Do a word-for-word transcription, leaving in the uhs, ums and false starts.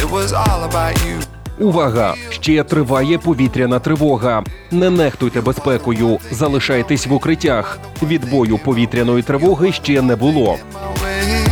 it was all about you. Увага! Ще триває повітряна тривога. Не нехтуйте безпекою, залишайтесь в укриттях. Відбою повітряної тривоги ще не було.